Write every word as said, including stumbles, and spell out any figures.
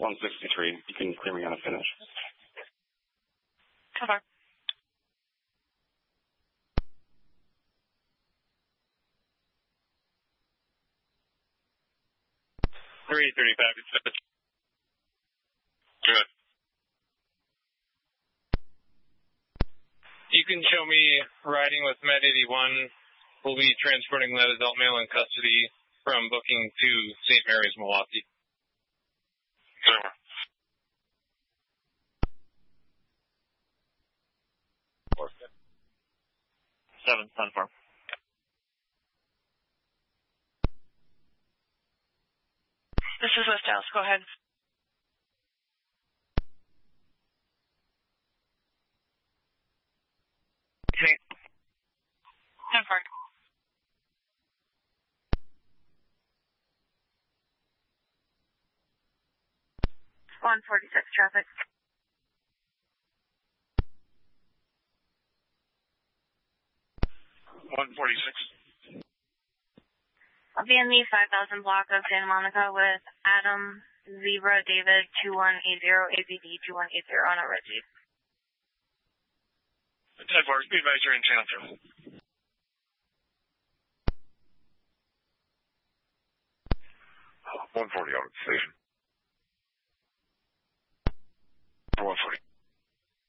one sixty-three. You can clear me on a finish. Cover. three thirty-five. Good. You can show me riding with Med eighty-one. We'll be transporting that adult male in custody from booking to Saint Mary's, Milwaukee. Sure. Seven, ten four. This is West Dallas. Go ahead. Okay. ten four. one forty-six traffic. one forty-six. I'll be in the five thousand block of Santa Monica with Adam Zebra David two one eight zero A B D two one eight zero on a red Jeep. ten four, speed advisor in channel two. one forty out at the station. one forty.